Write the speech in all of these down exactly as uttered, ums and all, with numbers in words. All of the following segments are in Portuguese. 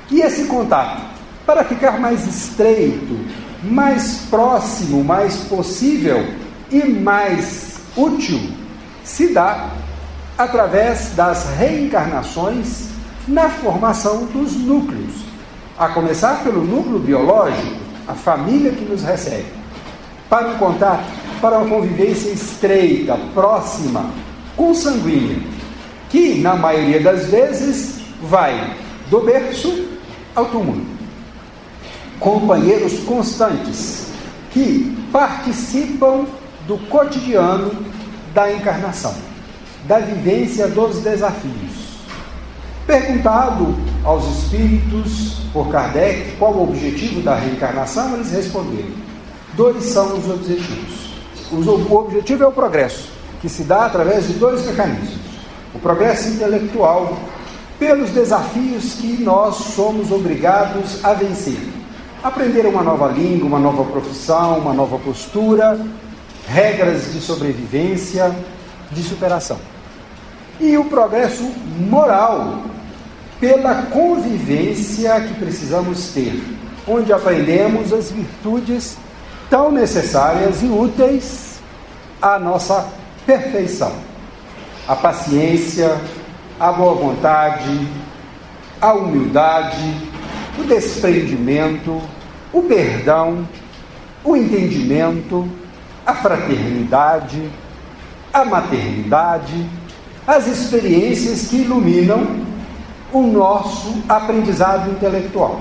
E esse contato, para ficar mais estreito, mais próximo, mais possível e mais útil, se dá através das reencarnações na formação dos núcleos, a começar pelo núcleo biológico, a família que nos recebe, para um contato, para uma convivência estreita, próxima, consanguínea, que, na maioria das vezes, vai do berço ao túmulo. Companheiros constantes que participam do cotidiano da encarnação, da vivência dos desafios. Perguntado aos espíritos por Kardec qual o objetivo da reencarnação, eles responderam: dois são os objetivos. O objetivo é o progresso, que se dá através de dois mecanismos: o progresso intelectual, pelos desafios que nós somos obrigados a vencer. Aprender uma nova língua, uma nova profissão, uma nova postura, regras de sobrevivência, de superação. E o progresso moral, pela convivência que precisamos ter, onde aprendemos as virtudes tão necessárias e úteis à nossa perfeição. A paciência, a boa vontade, a humildade, o desprendimento, o perdão, o entendimento, a fraternidade, a maternidade, as experiências que iluminam o nosso aprendizado intelectual.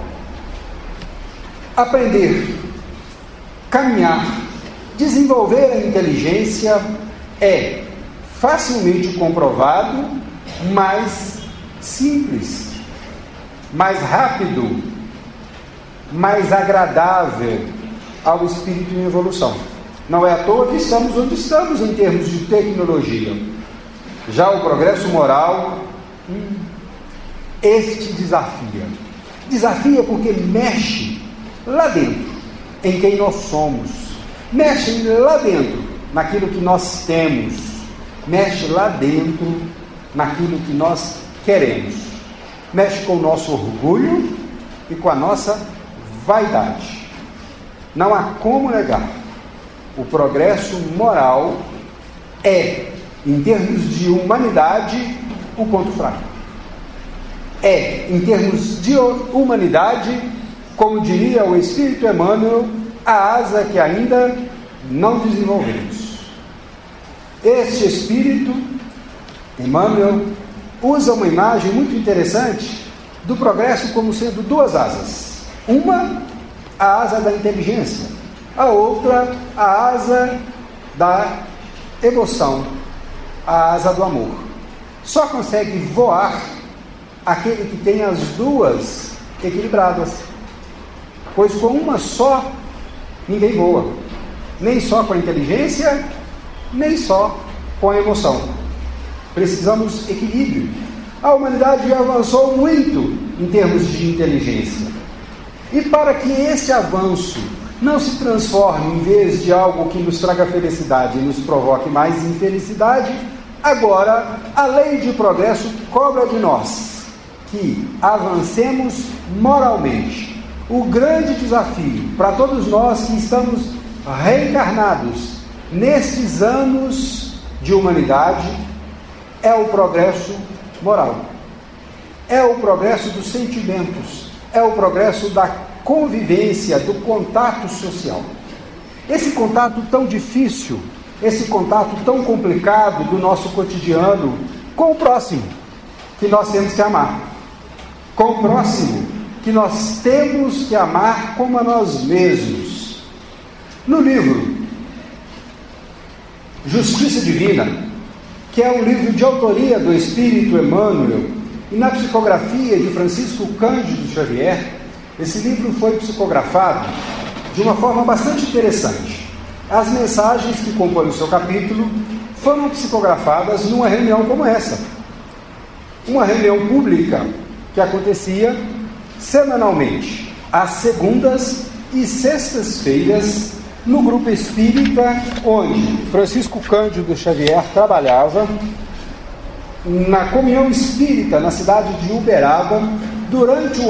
Aprender, caminhar, desenvolver a inteligência é facilmente comprovado, mais simples, mais rápido, mais agradável ao espírito em evolução. Não é à toa que estamos onde estamos em termos de tecnologia. Já o progresso moral, hum, este desafia. Desafia porque mexe lá dentro, em quem nós somos. Mexe lá dentro, naquilo que nós temos. Mexe lá dentro, naquilo que nós queremos. Mexe com o nosso orgulho e com a nossa vaidade. Não há como negar. O progresso moral é, em termos de humanidade, o ponto fraco. É, em termos de humanidade, como diria o Espírito Emmanuel, a asa que ainda não desenvolvemos. Este Espírito, Emmanuel, usa uma imagem muito interessante do progresso como sendo duas asas. Uma, a asa da inteligência. A outra, a asa da emoção, a asa do amor. Só consegue voar aquele que tem as duas equilibradas, pois com uma só ninguém voa, nem só com a inteligência, nem só com a emoção. Precisamos equilíbrio. A humanidade já avançou muito em termos de inteligência, e para que esse avanço não se transforme, em vez de algo que nos traga felicidade e nos provoque mais infelicidade, agora a lei de progresso cobra de nós que avancemos moralmente. O grande desafio para todos nós que estamos reencarnados nestes anos de humanidade é o progresso moral, é o progresso dos sentimentos, é o progresso da convivência, do contato social. Esse contato tão difícil, esse contato tão complicado do nosso cotidiano com o próximo, que nós temos que amar. Com o próximo, que nós temos que amar como a nós mesmos. No livro Justiça Divina, que é um livro de autoria do Espírito Emmanuel, e na psicografia de Francisco Cândido Xavier, esse livro foi psicografado de uma forma bastante interessante. As mensagens que compõem o seu capítulo foram psicografadas numa reunião como essa. Uma reunião pública que acontecia semanalmente, às segundas e sextas-feiras, no grupo espírita onde Francisco Cândido Xavier trabalhava, na comunhão espírita na cidade de Uberaba, durante o